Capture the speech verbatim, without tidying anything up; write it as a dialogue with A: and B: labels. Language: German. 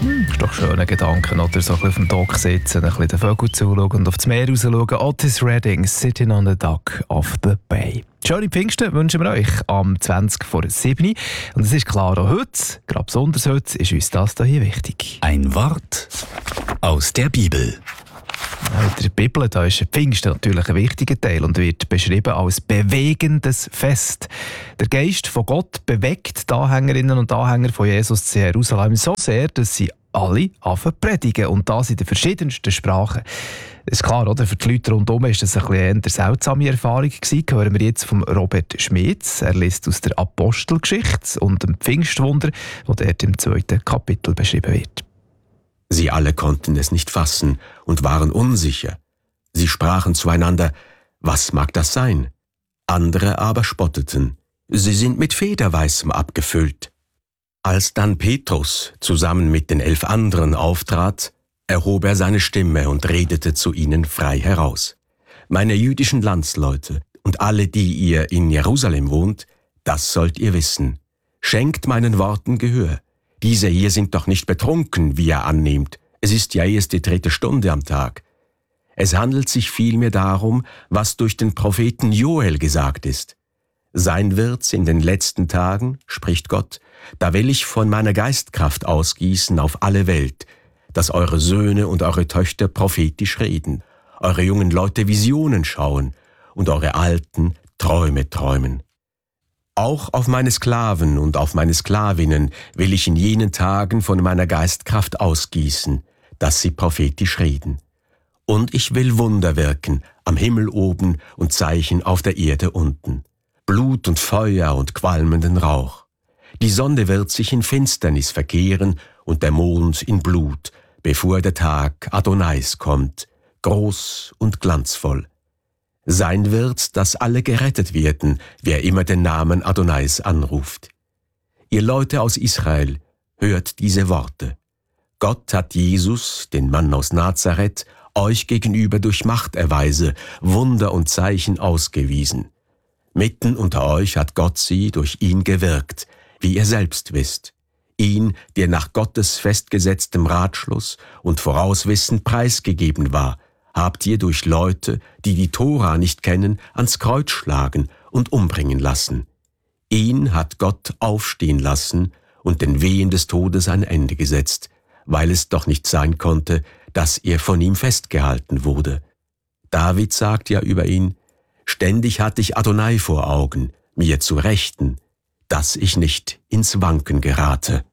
A: Hm, ist doch schöner Gedanken, oder? So ein bisschen auf dem Dock sitzen, ein bisschen den Vögeln zuschauen und auf das Meer raus schauen. Otis Redding, Sitting on the Dock of the Bay. Schöne Pfingsten wünschen wir euch am zwanzig vor sieben. Und es ist klar, auch heute, gerade besonders heute, ist uns das hier wichtig.
B: Ein Wort aus der Bibel.
A: In der Bibel da ist Pfingsten natürlich ein wichtiger Teil und wird beschrieben als bewegendes Fest. Der Geist von Gott bewegt die Anhängerinnen und Anhänger von Jesus zu Jerusalem so sehr, dass sie alle anfangen zu predigen und das in den verschiedensten Sprachen. Das ist klar, oder? Für die Leute rundherum war das ein bisschen eine seltsame Erfahrung gewesen. Hören wir jetzt von Robert Schmitz. Er liest aus der Apostelgeschichte und dem Pfingstwunder, das dort im zweiten Kapitel beschrieben wird.
C: Sie alle konnten es nicht fassen und waren unsicher. Sie sprachen zueinander, was mag das sein? Andere aber spotteten, sie sind mit Federweißem abgefüllt. Als dann Petrus zusammen mit den elf anderen auftrat, erhob er seine Stimme und redete zu ihnen frei heraus. Meine jüdischen Landsleute und alle, die ihr in Jerusalem wohnt, das sollt ihr wissen. Schenkt meinen Worten Gehör. Diese hier sind doch nicht betrunken, wie ihr annehmt. Es ist ja erst die dritte Stunde am Tag. Es handelt sich vielmehr darum, was durch den Propheten Joel gesagt ist. Sein wird's in den letzten Tagen, spricht Gott, da will ich von meiner Geistkraft ausgießen auf alle Welt, dass eure Söhne und eure Töchter prophetisch reden, eure jungen Leute Visionen schauen und eure Alten Träume träumen. Auch auf meine Sklaven und auf meine Sklavinnen will ich in jenen Tagen von meiner Geistkraft ausgießen, dass sie prophetisch reden. Und ich will Wunder wirken am Himmel oben und Zeichen auf der Erde unten. Blut und Feuer und qualmenden Rauch. Die Sonne wird sich in Finsternis verkehren und der Mond in Blut, bevor der Tag Adonais kommt, groß und glanzvoll. Sein wird, dass alle gerettet werden, wer immer den Namen Adonais anruft. Ihr Leute aus Israel, hört diese Worte. Gott hat Jesus, den Mann aus Nazareth, euch gegenüber durch Machterweise, Wunder und Zeichen ausgewiesen. Mitten unter euch hat Gott sie durch ihn gewirkt, wie ihr selbst wisst. Ihn, der nach Gottes festgesetztem Ratschluss und Vorauswissen preisgegeben war, habt ihr durch Leute, die die Tora nicht kennen, ans Kreuz schlagen und umbringen lassen. Ihn hat Gott aufstehen lassen und den Wehen des Todes ein Ende gesetzt, weil es doch nicht sein konnte, dass er von ihm festgehalten wurde. David sagt ja über ihn, ständig hatte ich Adonai vor Augen, mir zu Rechten, dass ich nicht ins Wanken gerate.